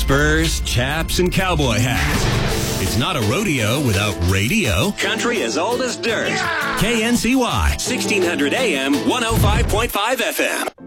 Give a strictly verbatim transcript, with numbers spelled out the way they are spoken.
spurs, chaps, and cowboy hats. It's not a rodeo without radio. Country as old as dirt. Yeah! K N C Y, sixteen hundred A M, one oh five point five F M.